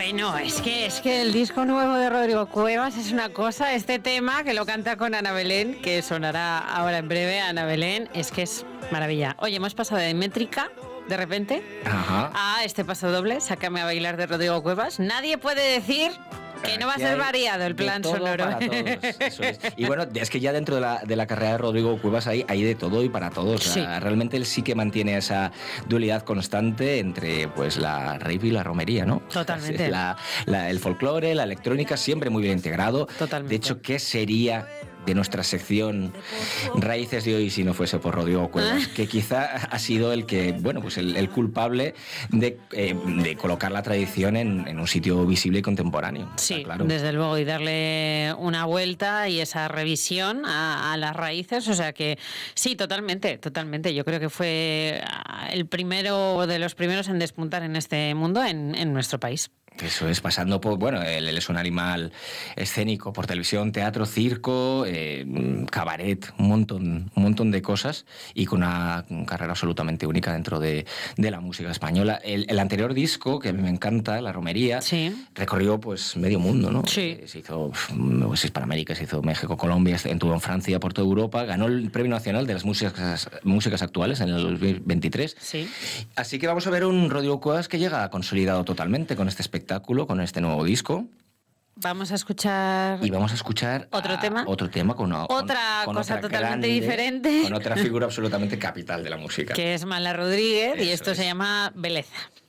Bueno, es que el disco nuevo de Rodrigo Cuevas es una cosa, este tema que lo canta con Ana Belén, que sonará ahora en breve, Ana Belén, es que es maravilla. Oye, hemos pasado de Métrica, de repente, a este paso doble, Sácame a bailar de Rodrigo Cuevas. Nadie puede decir que no va a ser variado el plan sonoro. Para todos, eso es. Y bueno, es que ya dentro de la carrera de Rodrigo Cuevas hay de todo y para todos. Sí. O sea, realmente él sí que mantiene esa dualidad constante entre pues la rave y la romería, ¿no? Totalmente. El folclore, la electrónica, siempre muy bien integrado. Totalmente. De hecho, ¿qué sería de nuestra sección Raíces de hoy si no fuese por Rodrigo Cuevas? Que quizá ha sido el que, bueno, pues el culpable de colocar la tradición en un sitio visible y contemporáneo. Sí, claro. Desde luego, y darle una vuelta y esa revisión a las raíces, o sea que sí, totalmente. Yo creo que fue el primero de los primeros en despuntar en este mundo en nuestro país. Eso es, pasando por, bueno, él es un animal escénico, por televisión, teatro, circo, cabaret, un montón de cosas, y con una carrera absolutamente única dentro de la música española. El anterior disco, que a mí me encanta, La Romería, sí, recorrió pues medio mundo, ¿no? Sí. Se hizo pues, Hispanoamérica, se hizo México, Colombia, estuvo en Francia, por toda Europa, ganó el Premio Nacional de las músicas actuales en el 2023. Sí. Así que vamos a ver un Rodrigo Cuevas que llega consolidado totalmente con este espectáculo, con este nuevo disco. Vamos a escuchar... Y vamos a escuchar... ¿Otro tema? Otro tema con otra cosa totalmente diferente. Con otra figura absolutamente capital de la música. Que es Mala Rodríguez, y esto es. Se llama Beleza.